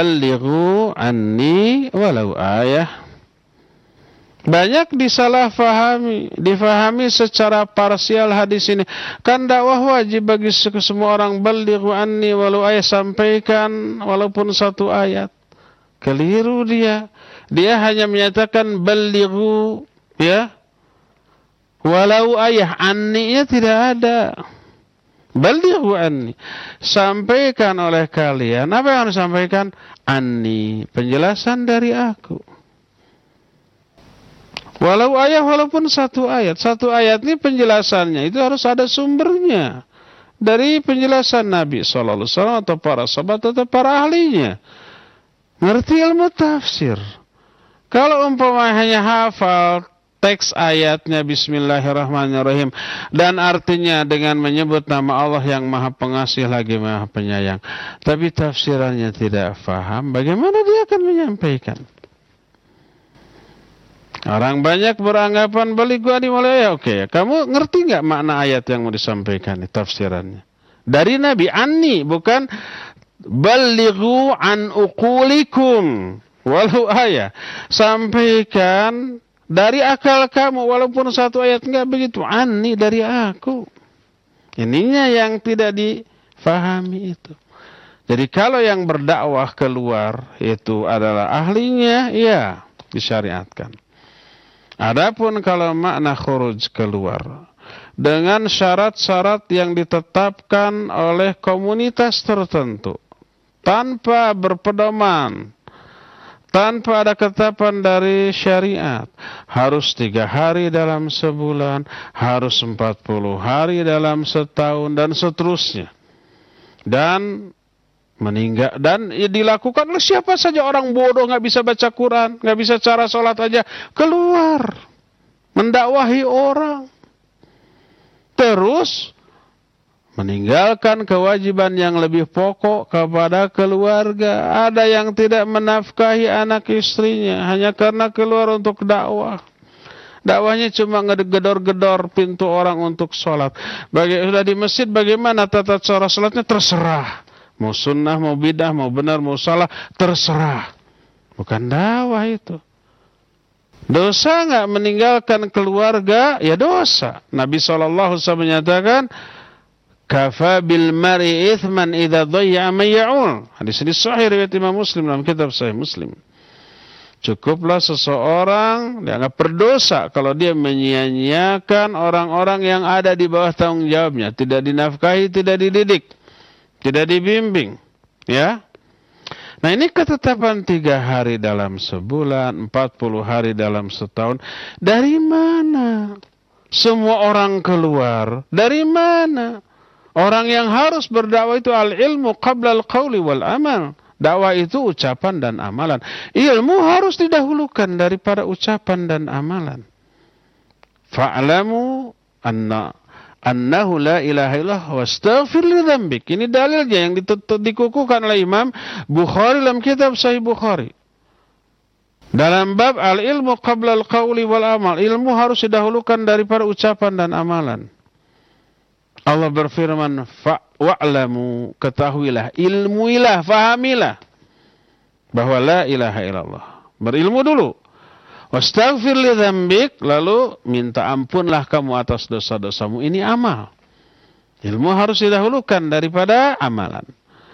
ballighu anni walau ayah. Banyak difahami secara parsial hadis ini. Kan dakwah wajib bagi semua orang, ballighu anni walau ayah, sampaikan walaupun satu ayat. Keliru dia. Dia hanya menyatakan ballighu, ya, walau ayah, anni-nya tidak ada. Ballighu anni, sampaikan oleh kalian. Apa yang harus sampaikan? Anni, penjelasan dari aku. Walau ayat, walaupun satu ayat. Satu ayat ini penjelasannya itu harus ada sumbernya. Dari penjelasan Nabi SAW atau para sahabat atau para ahlinya. Ngerti ilmu tafsir. Kalau umpamanya hanya hafal teks ayatnya Bismillahirrahmanirrahim dan artinya dengan menyebut nama Allah yang Maha Pengasih lagi Maha Penyayang, tapi tafsirannya tidak faham, bagaimana dia akan menyampaikan? Orang banyak beranggapan ballighu anni walau ayah. Oke, kamu ngerti nggak makna ayat yang mau disampaikan, tafsirannya? Dari Nabi, anni, bukan ballighu an uqulikum walau ayah. Sampaikan dari akal kamu walaupun satu ayat, enggak begitu. Anni, dari aku. Ininya yang tidak difahami itu. Jadi kalau yang berdakwah keluar itu adalah ahlinya, ya disyariatkan. Adapun kalau makna khuruj keluar dengan syarat-syarat yang ditetapkan oleh komunitas tertentu tanpa berpedoman, tanpa ada ketetapan dari syariat, harus 3 hari dalam sebulan, harus 40 hari dalam setahun, dan seterusnya. Dan meninggal, dan dilakukan oleh siapa saja. Orang bodoh, nggak bisa baca Quran, nggak bisa cara sholat aja, keluar mendakwahi orang, terus meninggalkan kewajiban yang lebih pokok kepada keluarga. Ada yang tidak menafkahi anak istrinya hanya karena keluar untuk dakwah. Dakwahnya cuma ngedor-gedor pintu orang untuk sholat. Sudah di masjid, bagaimana tata cara sholatnya? Terserah. Mau sunnah, mau bidah, mau benar, mau salah, terserah. Bukan dakwah itu. Dosa nggak meninggalkan keluarga? Ya dosa. Nabi SAW menyatakan, kafa bil mar'i ithman idza dhayya man ya'ul. Hadis ini sahih riwayat Imam Muslim dalam kitab Sahih Muslim. Cukuplah seseorang dianggap berdosa kalau dia menyia-nyiakan orang-orang yang ada di bawah tanggung jawabnya, tidak dinafkahi, tidak dididik, tidak dibimbing, ya. Nah, ini ketetapan 3 hari dalam sebulan, 40 hari dalam setahun. Dari mana semua orang keluar? Dari mana? Orang yang harus berdakwah itu al-ilmu qabla al-qawli wal amal. Dakwah itu ucapan dan amalan. Ilmu harus didahulukan daripada ucapan dan amalan. Fa'lamu annahu la ilaha illallah wastaghfir li dzambik. Ini dalilnya yang dikukuhkan oleh Imam Bukhari dalam kitab Sahih Bukhari. Dalam bab al-ilmu qabla al-qawli wal amal. Ilmu harus didahulukan daripada ucapan dan amalan. Allah berfirman, wa'lamu, ketahuilah, ilmuilah, fahamilah bahwa la ilaha illallah. Berilmu dulu. Wastaghfir li dzambik, lalu minta ampunlah kamu atas dosa-dosamu. Ini amal. Ilmu harus didahulukan daripada amalan.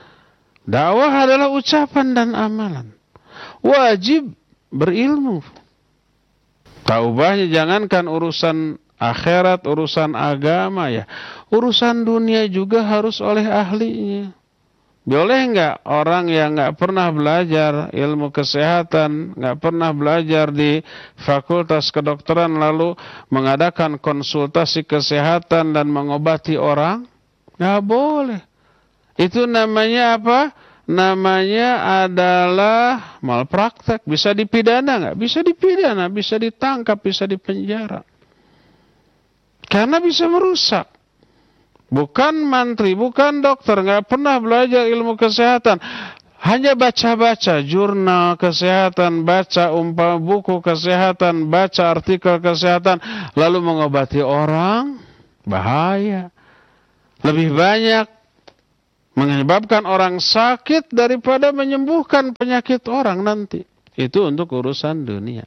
Dakwah adalah ucapan dan amalan. Wajib berilmu. Taubahnya jangankan urusan akhirat, urusan agama, ya, urusan dunia juga harus oleh ahlinya. Boleh enggak orang yang enggak pernah belajar ilmu kesehatan, enggak pernah belajar di fakultas kedokteran, lalu mengadakan konsultasi kesehatan dan mengobati orang? Enggak boleh. Itu namanya apa? Namanya adalah malpraktek. Bisa dipidana enggak? Bisa dipidana, bisa ditangkap, bisa dipenjara. Karena bisa merusak. Bukan mantri, bukan dokter, nggak pernah belajar ilmu kesehatan. Hanya baca-baca jurnal kesehatan, baca buku kesehatan, baca artikel kesehatan, lalu mengobati orang, bahaya. Lebih banyak menyebabkan orang sakit daripada menyembuhkan penyakit orang nanti. Itu untuk urusan dunia.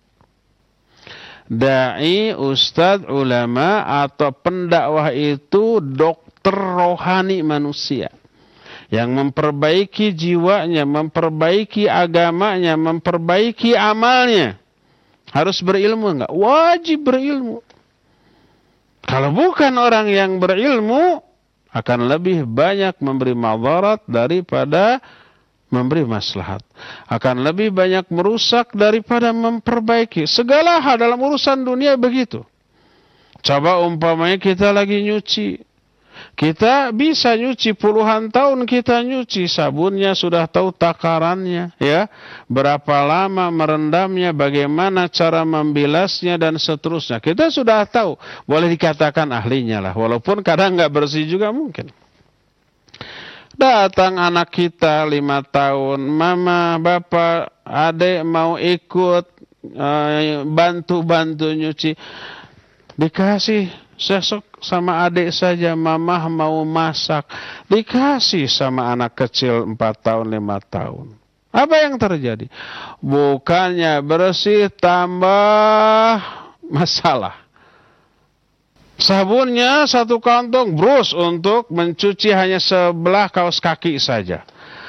Dai, ustadz, ulama atau pendakwah itu dokter rohani manusia yang memperbaiki jiwanya, memperbaiki agamanya, memperbaiki amalnya. Harus berilmu enggak? Wajib berilmu. Kalau bukan orang yang berilmu, akan lebih banyak memberi madarat daripada memberi maslahat. Akan lebih banyak merusak daripada memperbaiki. Segala hal dalam urusan dunia begitu. Coba umpamanya kita lagi nyuci. Kita bisa nyuci puluhan tahun, kita nyuci, sabunnya sudah tahu takarannya, ya, berapa lama merendamnya, bagaimana cara membilasnya dan seterusnya. Kita sudah tahu, boleh dikatakan ahlinya lah, walaupun kadang nggak bersih juga mungkin. Datang anak kita 5 tahun, mama, bapak, adik mau ikut bantu-bantu nyuci, dikasih sesok sama adik saja, mamah mau masak, dikasih sama anak kecil 4 tahun, 5 tahun. Apa yang terjadi? Bukannya bersih, tambah masalah. Sabunnya 1 kantong, brus untuk mencuci hanya sebelah kaos kaki saja.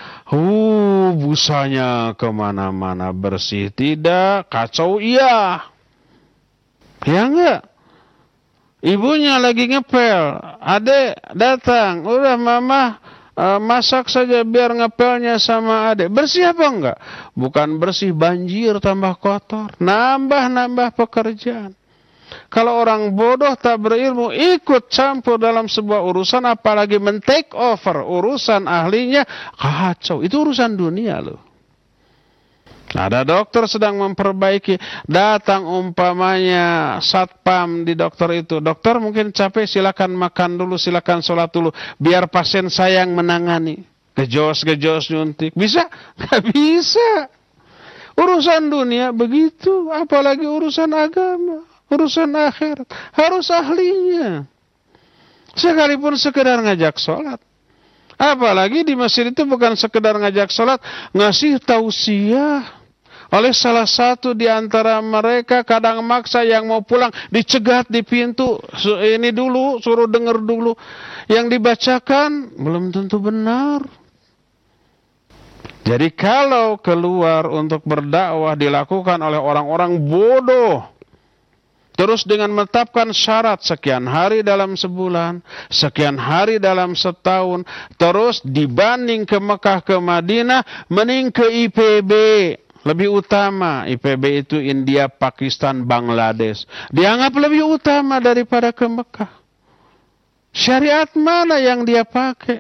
Busanya kemana-mana, bersih tidak, kacau iya. Ya enggak? Ibunya lagi ngepel, adek datang, udah mama masak saja biar ngepelnya sama adek. Bersih apa enggak? Bukan bersih, banjir, tambah kotor, nambah pekerjaan. Kalau orang bodoh tak berilmu ikut campur dalam sebuah urusan, apalagi men-take over urusan ahlinya, kacau. Itu urusan dunia loh. Ada dokter sedang memperbaiki, datang umpamanya satpam di dokter itu. Dokter mungkin capek, silakan makan dulu, silakan sholat dulu, biar pasien saya yang menangani. Gejos nyuntik. Bisa? Nggak bisa. Urusan dunia begitu, apalagi urusan agama, urusan akhirat. Harus ahlinya. Sekalipun sekedar ngajak sholat. Apalagi di masjid itu bukan sekedar ngajak sholat, ngasih tausiah. Oleh salah satu di antara mereka, kadang maksa yang mau pulang, dicegat di pintu. Ini dulu, suruh dengar dulu. Yang dibacakan belum tentu benar. Jadi kalau keluar untuk berdakwah dilakukan oleh orang-orang bodoh, terus dengan menetapkan syarat sekian hari dalam sebulan, sekian hari dalam setahun, terus dibanding ke Mekah, ke Madinah, mending ke IPB. Lebih utama, IPB itu India, Pakistan, Bangladesh. Dianggap lebih utama daripada ke Mekah. Syariat mana yang dia pakai?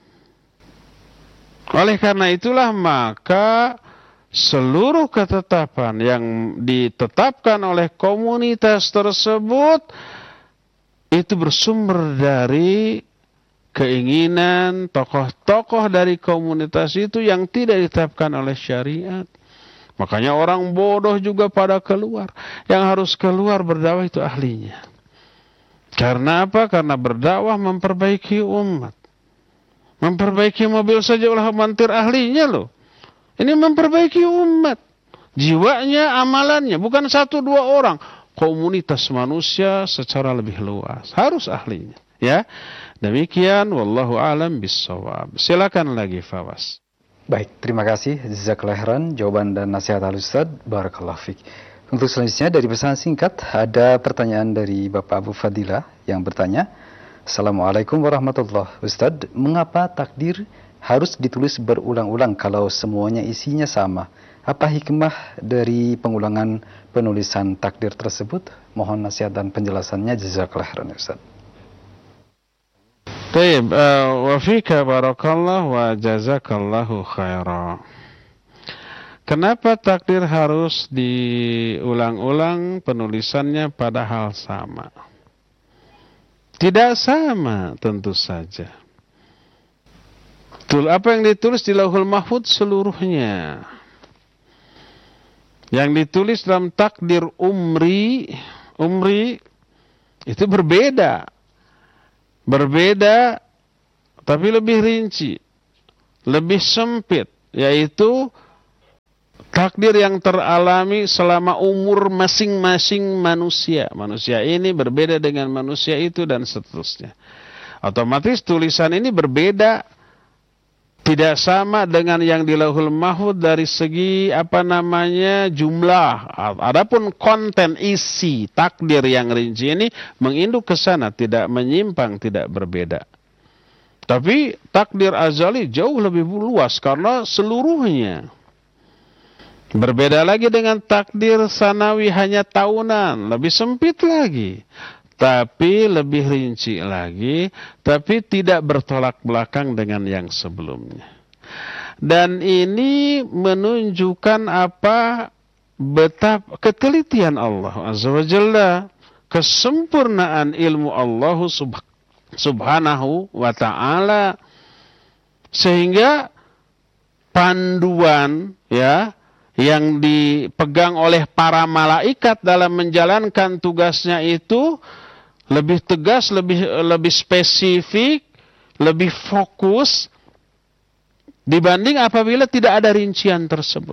Oleh karena itulah maka seluruh ketetapan yang ditetapkan oleh komunitas tersebut itu bersumber dari keinginan tokoh-tokoh dari komunitas itu yang tidak ditetapkan oleh syariat. Makanya orang bodoh juga pada keluar. Yang harus keluar berdakwah itu ahlinya. Karena apa? Karena berdakwah memperbaiki umat. Memperbaiki mobil saja ulah mantir ahlinya loh. Ini memperbaiki umat. Jiwanya, amalannya. Bukan 1-2 orang. Komunitas manusia secara lebih luas. Harus ahlinya. Ya. Demikian. Wallahu a'lam bissawab. Silakan lagi Fawas. Baik, terima kasih Jazakallah khairan jawaban dan nasihat Al-Ustaz. Barakallahu fiik. Untuk selanjutnya dari pesan singkat ada pertanyaan dari Bapak Abu Fadilah yang bertanya, Assalamualaikum warahmatullahi wabarakatuh. Mengapa takdir harus ditulis berulang-ulang kalau semuanya isinya sama? Apa hikmah dari pengulangan penulisan takdir tersebut? Mohon nasihat dan penjelasannya. Jazakallah khairan Ustaz. Baik, wa fika barakallah wa jazakallahu khaira. Kenapa takdir harus diulang-ulang penulisannya padahal sama? Tidak sama tentu saja. Apa yang ditulis di Lauhul Mahfuz seluruhnya. Yang ditulis dalam takdir umri itu berbeda. Berbeda tapi lebih rinci. lebih sempit, yaitu takdir yang teralami selama umur masing-masing manusia. Manusia ini berbeda dengan manusia itu dan seterusnya. Otomatis tulisan ini berbeda, tidak sama dengan yang di Lauhul Mahfuz dari segi jumlah. Adapun konten isi takdir yang rinci ini menginduk ke sana, tidak menyimpang, tidak berbeda. Tapi takdir azali jauh lebih luas karena seluruhnya. Berbeda lagi dengan takdir sanawi hanya tahunan, lebih sempit lagi. Tapi lebih rinci lagi, tapi tidak bertolak belakang dengan yang sebelumnya. Dan ini menunjukkan betapa ketelitian Allah Azza wa Jalla, kesempurnaan ilmu Allah Subhanahu wa ta'ala, sehingga panduan yang dipegang oleh para malaikat dalam menjalankan tugasnya itu lebih tegas, lebih spesifik, lebih fokus dibanding apabila tidak ada rincian tersebut.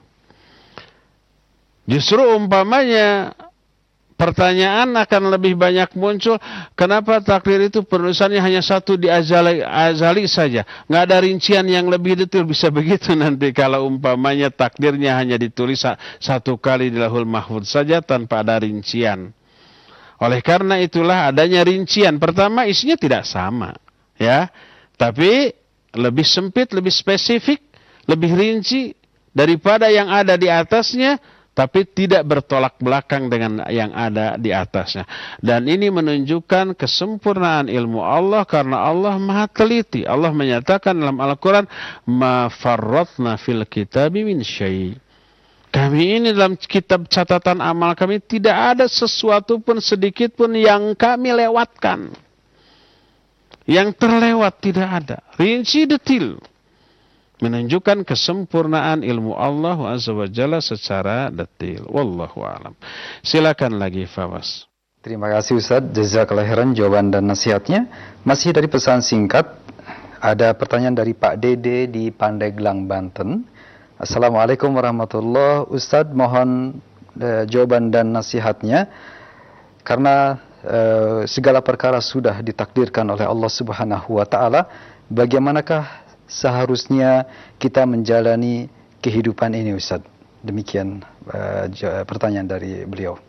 Justru umpamanya pertanyaan akan lebih banyak muncul, kenapa takdir itu penulisannya hanya satu di azali saja, nggak ada rincian yang lebih detail. Bisa begitu nanti kalau umpamanya takdirnya hanya ditulis satu kali di Lauhul Mahfuz saja tanpa ada rincian. Oleh karena itulah adanya rincian. Pertama, isinya tidak sama, tapi lebih sempit, lebih spesifik, lebih rinci daripada yang ada di atasnya, tapi tidak bertolak belakang dengan yang ada di atasnya. Dan ini menunjukkan kesempurnaan ilmu Allah karena Allah Maha teliti. Allah menyatakan dalam Al-Quran, "Ma farratna fil kitabi min syai'." Kami ini dalam kitab catatan amal kami tidak ada sesuatu pun sedikit pun yang kami lewatkan. Yang terlewat tidak ada. Rinci detil. Menunjukkan kesempurnaan ilmu Allah Azza wa Jalla secara detil. Wallahu a'lam. Silakan lagi Fawaz. Terima kasih Ustaz, jazakallahu khairan jawaban dan nasihatnya. Masih dari pesan singkat, ada pertanyaan dari Pak Dede di Pandeglang, Banten. Assalamualaikum warahmatullahi wabarakatuh. Ustaz, mohon jawaban dan nasihatnya. Karena segala perkara sudah ditakdirkan oleh Allah Subhanahu wa ta'ala, bagaimanakah seharusnya kita menjalani kehidupan ini Ustaz? Demikian pertanyaan dari beliau.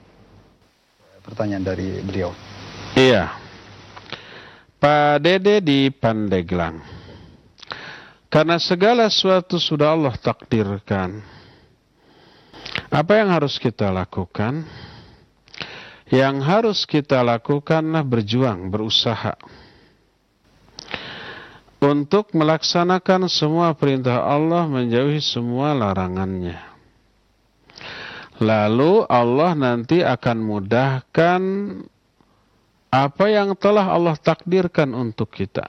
Iya. Pak Dede di Pandeglang. Karena segala sesuatu sudah Allah takdirkan. Apa yang harus kita lakukan? Yang harus kita lakukanlah berjuang, berusaha untuk melaksanakan semua perintah Allah, menjauhi semua larangannya. Lalu Allah nanti akan mudahkan apa yang telah Allah takdirkan untuk kita.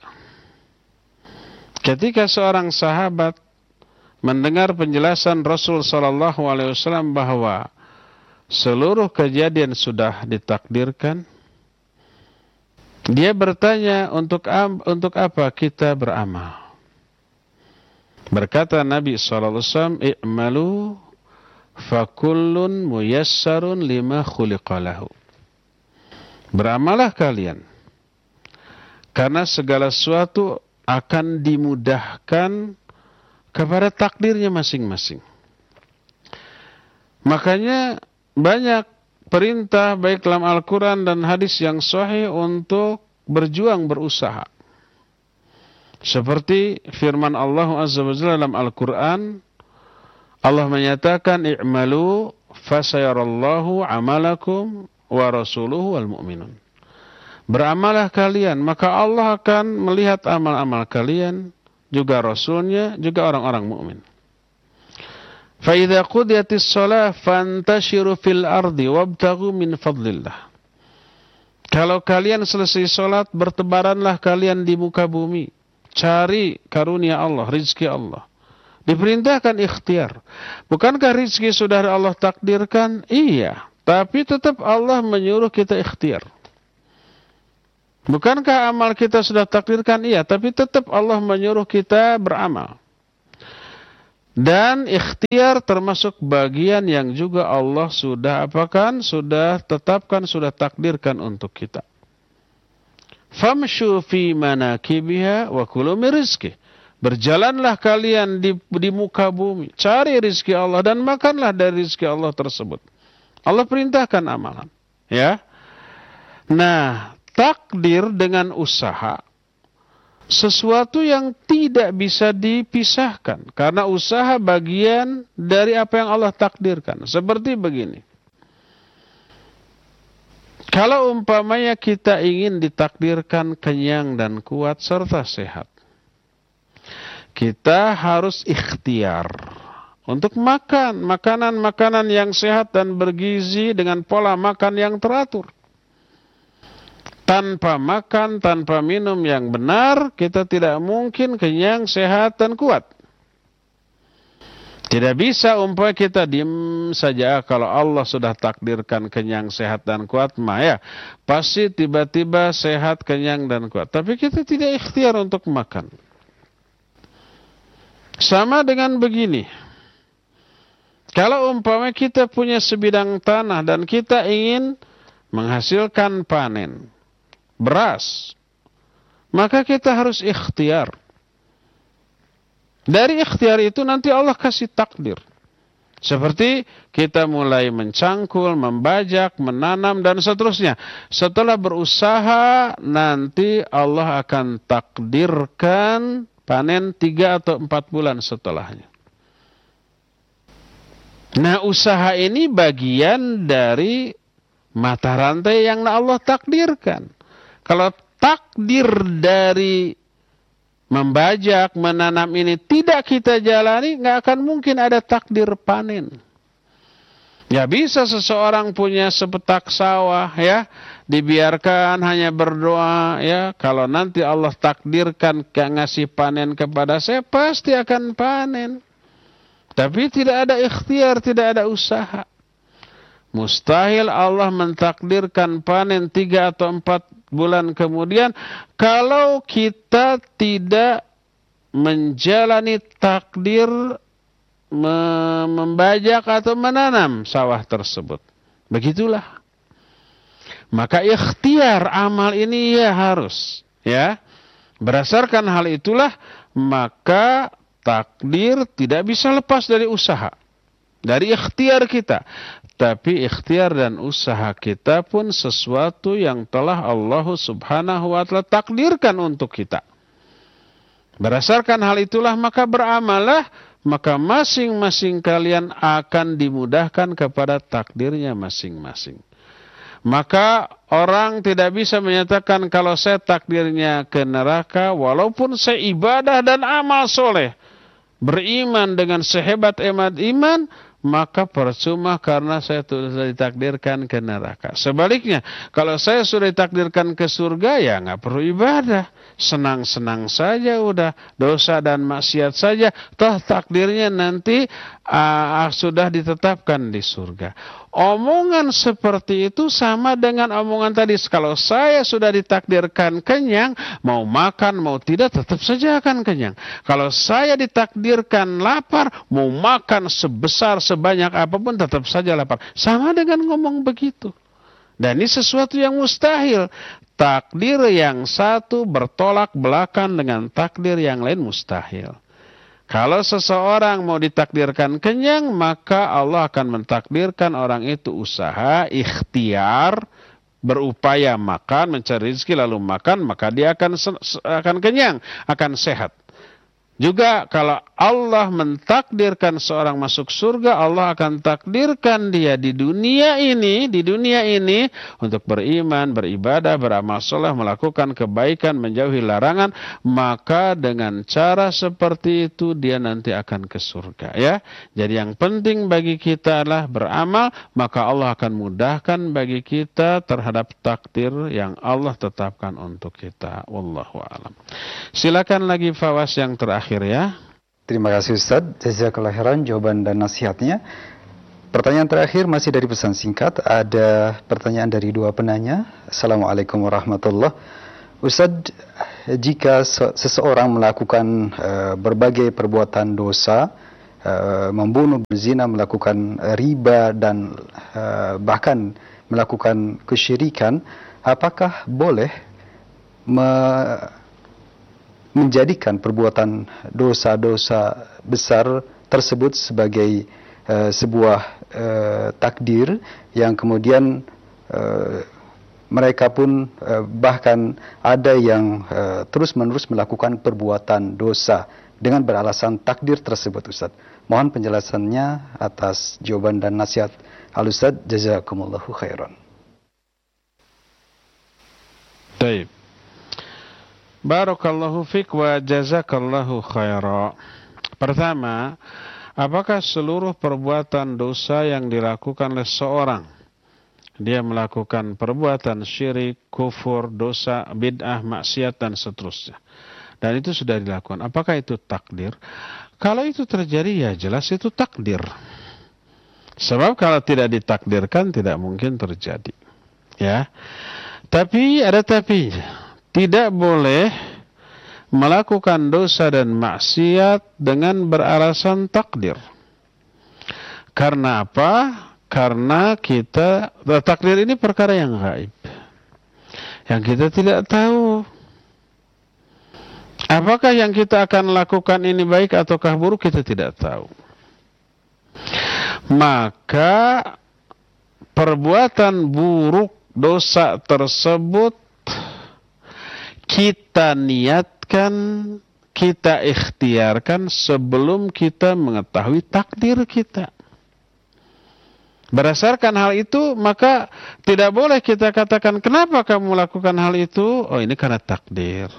Ketika seorang sahabat mendengar penjelasan Rasul sallallahu alaihi wasallam bahwa seluruh kejadian sudah ditakdirkan, dia bertanya, untuk apa kita beramal? Berkata Nabi sallallahu alaihi wasallam, "I'malu fakullun muyassarun lima khuliqalahu." Beramalah kalian, karena segala sesuatu akan dimudahkan kepada takdirnya masing-masing. Makanya banyak perintah baik dalam Al-Quran dan hadis yang sahih untuk berjuang, berusaha. Seperti firman Allah Azza wa Jalla dalam Al-Quran, Allah menyatakan, "I'malu fasayarallahu amalakum wa rasuluhu wal mu'minun." Beramalah kalian, maka Allah akan melihat amal-amal kalian, juga Rasulnya, juga orang-orang mukmin. Fa idza qudiyatis shalah fantashiru fil ardi wabtaghu min fadlillah. Kalau kalian selesai salat, bertebaranlah kalian di muka bumi, cari karunia Allah, rizki Allah. Diperintahkan ikhtiar. Bukankah rizki sudah Allah takdirkan? Iya, tapi tetap Allah menyuruh kita ikhtiar. Bukankah amal kita sudah takdirkan? Iya, tapi tetap Allah menyuruh kita beramal. Dan ikhtiar termasuk bagian yang juga Allah sudah apakan? Sudah tetapkan, sudah takdirkan untuk kita. Famshu fi manakibiha wa kulu min rizqih. Berjalanlah kalian di muka bumi, cari rizki Allah dan makanlah dari rizki Allah tersebut. Allah perintahkan amalan, ya. Nah, takdir dengan usaha sesuatu yang tidak bisa dipisahkan karena usaha bagian dari apa yang Allah takdirkan. Seperti begini. Kalau umpamanya kita ingin ditakdirkan kenyang dan kuat serta sehat, kita harus ikhtiar untuk makan makanan-makanan yang sehat dan bergizi dengan pola makan yang teratur. Tanpa makan, tanpa minum yang benar, kita tidak mungkin kenyang, sehat, dan kuat. Tidak bisa umpamanya kita diam saja kalau Allah sudah takdirkan kenyang, sehat, dan kuat, ya pasti tiba-tiba sehat, kenyang, dan kuat. Tapi kita tidak ikhtiar untuk makan. Sama dengan begini. Kalau umpamanya kita punya sebidang tanah dan kita ingin menghasilkan panen beras, maka kita harus ikhtiar. Dari ikhtiar itu nanti Allah kasih takdir. Seperti kita mulai mencangkul, membajak, menanam, dan seterusnya. Setelah berusaha, nanti Allah akan takdirkan panen 3 atau 4 bulan setelahnya. Nah, usaha ini bagian dari mata rantai yang Allah takdirkan. Kalau takdir dari membajak, menanam ini tidak kita jalani, nggak akan mungkin ada takdir panen. Ya bisa seseorang punya sepetak sawah, ya, dibiarkan hanya berdoa, ya, kalau nanti Allah takdirkan ngasih panen kepada saya, pasti akan panen. Tapi tidak ada ikhtiar, tidak ada usaha. Mustahil Allah mentakdirkan panen 3 atau 4 bulan kemudian kalau kita tidak menjalani takdir membajak atau menanam sawah tersebut. Begitulah. Maka ikhtiar amal ini ya harus, ya. Berdasarkan hal itulah maka takdir tidak bisa lepas dari usaha, dari ikhtiar kita. Tapi ikhtiar dan usaha kita pun sesuatu yang telah Allah Subhanahu wa ta'ala takdirkan untuk kita. Berdasarkan hal itulah maka beramallah, maka masing-masing kalian akan dimudahkan kepada takdirnya masing-masing. Maka orang tidak bisa menyatakan kalau saya takdirnya ke neraka walaupun saya ibadah dan amal soleh, beriman dengan sehebat iman, maka percuma karena saya sudah ditakdirkan ke neraka. Sebaliknya, kalau saya sudah ditakdirkan ke surga, ya nggak perlu ibadah. Senang-senang saja udah, dosa dan maksiat saja, toh takdirnya nanti sudah ditetapkan di surga. Omongan seperti itu sama dengan omongan tadi. Kalau saya sudah ditakdirkan kenyang, mau makan mau tidak tetap saja akan kenyang. Kalau saya ditakdirkan lapar, mau makan sebesar sebanyak apapun tetap saja lapar. Sama dengan ngomong begitu. Dan ini sesuatu yang mustahil. Takdir yang satu bertolak belakang dengan takdir yang lain mustahil. Kalau seseorang mau ditakdirkan kenyang, maka Allah akan mentakdirkan orang itu usaha, ikhtiar, berupaya makan, mencari rezeki lalu makan, maka dia akan kenyang, akan sehat. Juga kalau Allah mentakdirkan seorang masuk surga, Allah akan takdirkan dia di dunia ini untuk beriman, beribadah, beramal soleh, melakukan kebaikan, menjauhi larangan, maka dengan cara seperti itu dia nanti akan ke surga, ya. Jadi yang penting bagi kita adalah beramal, maka Allah akan mudahkan bagi kita terhadap takdir yang Allah tetapkan untuk kita. Wallahu a'lam. Silakan lagi Fawas yang terakhir. Ya. Terima kasih Ustaz, jazakallahu khairan jawaban dan nasihatnya. Pertanyaan terakhir masih dari pesan singkat. Ada pertanyaan dari 2 penanya. Assalamualaikum warahmatullahi wabarakatuh. Ustadz, jika seseorang melakukan berbagai perbuatan dosa, membunuh, berzina, melakukan riba, dan bahkan melakukan kesyirikan, apakah boleh menjadikan perbuatan dosa-dosa besar tersebut sebagai sebuah takdir yang kemudian mereka pun bahkan ada yang terus-menerus melakukan perbuatan dosa dengan beralasan takdir tersebut, Ustaz? Mohon penjelasannya atas jawaban dan nasihat Al-Ustaz. Jazakumullahu khairan. Baik. Barakallahu fiik wa jazakallahu khairan. Pertama, apakah seluruh perbuatan dosa yang dilakukan oleh seorang, dia melakukan perbuatan syirik, kufur, dosa, bid'ah, maksiat, dan seterusnya, dan itu sudah dilakukan, apakah itu takdir? Kalau itu terjadi, ya jelas itu takdir. Sebab kalau tidak ditakdirkan, tidak mungkin terjadi. Ya. Tapi ada tapinya. Tidak boleh melakukan dosa dan maksiat dengan beralasan takdir. Karena apa? Karena takdir ini perkara yang gaib, yang kita tidak tahu. Apakah yang kita akan lakukan ini baik ataukah buruk, kita tidak tahu. Maka perbuatan buruk, dosa tersebut kita niatkan, kita ikhtiarkan sebelum kita mengetahui takdir kita. Berdasarkan hal itu, maka tidak boleh kita katakan, kenapa kamu melakukan hal itu? Oh, ini karena takdir.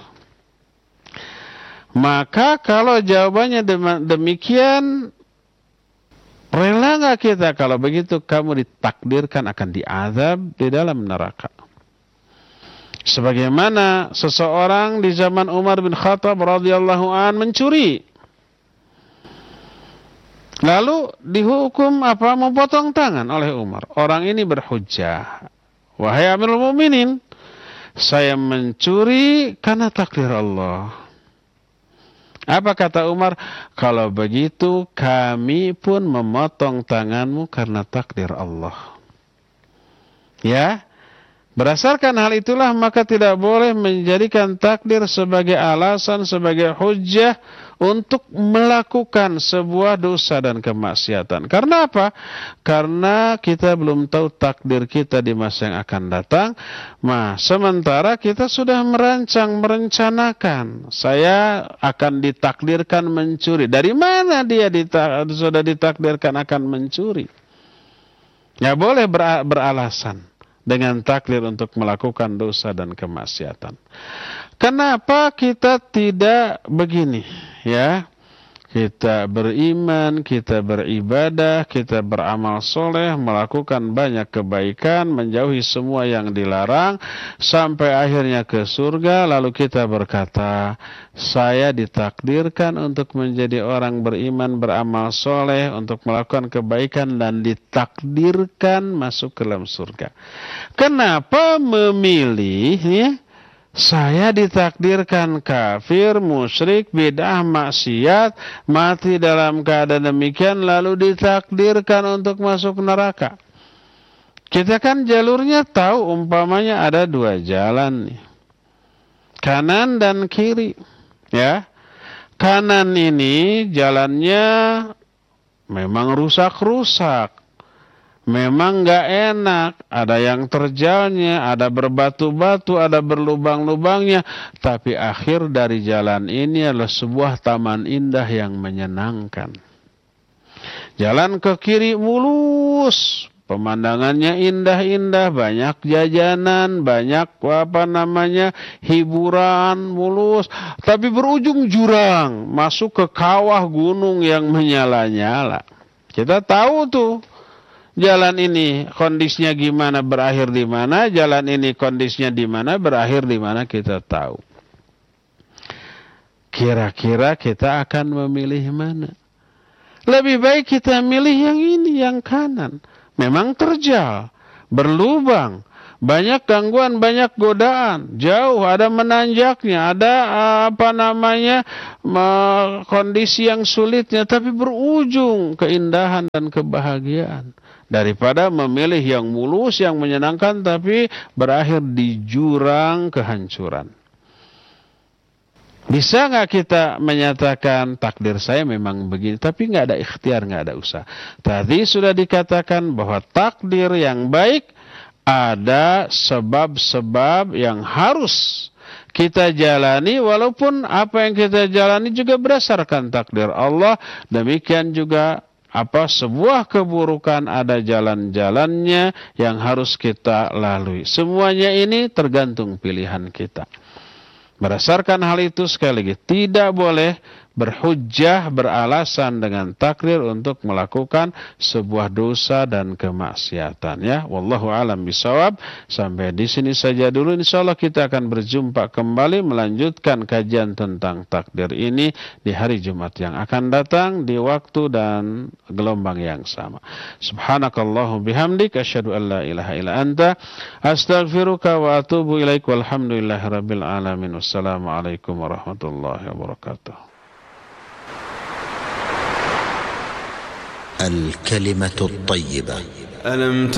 Maka kalau jawabannya demikian, rela nggak kita kalau begitu kamu ditakdirkan akan diazab di dalam neraka? Sebagaimana seseorang di zaman Umar bin Khattab radhiyallahu an mencuri, lalu dihukum apa? Memotong tangan oleh Umar. Orang ini berhujjah, wahai Amirul Mukminin, saya mencuri karena takdir Allah. Apa kata Umar? Kalau begitu kami pun memotong tanganmu karena takdir Allah. Ya, berdasarkan hal itulah maka tidak boleh menjadikan takdir sebagai alasan, sebagai hujjah untuk melakukan sebuah dosa dan kemaksiatan. Karena apa? Karena kita belum tahu takdir kita di masa yang akan datang. Sementara kita sudah merencanakan, saya akan ditakdirkan mencuri. Dari mana dia sudah ditakdirkan akan mencuri? Ya boleh beralasan dengan takdir untuk melakukan dosa dan kemaksiatan. Kenapa kita tidak begini? Ya, kita beriman, kita beribadah, kita beramal soleh, melakukan banyak kebaikan, menjauhi semua yang dilarang, sampai akhirnya ke surga, lalu kita berkata, saya ditakdirkan untuk menjadi orang beriman, beramal soleh, untuk melakukan kebaikan, dan ditakdirkan masuk ke dalam surga. Kenapa memilih, ya? Saya ditakdirkan kafir, musyrik, bid'ah, maksiat, mati dalam keadaan demikian, lalu ditakdirkan untuk masuk neraka. Kita kan jalurnya tahu, umpamanya ada dua jalan nih, kanan dan kiri. Ya, kanan ini jalannya memang rusak-rusak, memang nggak enak, ada yang terjalnya, ada berbatu-batu, ada berlubang-lubangnya. Tapi akhir dari jalan ini adalah sebuah taman indah yang menyenangkan. Jalan ke kiri mulus, pemandangannya indah-indah, banyak jajanan, banyak hiburan, mulus. Tapi berujung jurang, masuk ke kawah gunung yang menyala-nyala. Kita tahu tuh, jalan ini kondisinya gimana, berakhir di mana, jalan ini kondisinya di mana, berakhir di mana, kita tahu. Kira-kira kita akan memilih mana? Lebih baik kita milih yang ini, yang kanan. Memang terjal, berlubang, Banyak gangguan, banyak godaan, jauh, ada menanjaknya, ada kondisi yang sulitnya, tapi berujung keindahan dan kebahagiaan. Daripada memilih yang mulus, yang menyenangkan, tapi berakhir di jurang kehancuran. Bisa nggak kita menyatakan takdir saya memang begini, tapi nggak ada ikhtiar, nggak ada usaha. Tadi sudah dikatakan bahwa takdir yang baik ada sebab-sebab yang harus kita jalani, walaupun apa yang kita jalani juga berdasarkan takdir Allah. Demikian juga sebuah keburukan ada jalan-jalannya yang harus kita lalui. Semuanya ini tergantung pilihan kita. Berdasarkan hal itu, sekali lagi, tidak boleh berhujjah, beralasan dengan takdir untuk melakukan sebuah dosa dan kemaksiatan. Ya, wallahu alam bisawab. Sampai di sini saja dulu. Insyaallah kita akan berjumpa kembali melanjutkan kajian tentang takdir ini di hari Jumat yang akan datang di waktu dan gelombang yang sama. Subhanakallahu bihamdik, asyhadu an la ilaha illa anta, astaghfiruka wa atubu ilaik. Walhamdulillahirabbil alamin. Wassalamualaikum warahmatullahi wabarakatuh. الكلمة الطيبة.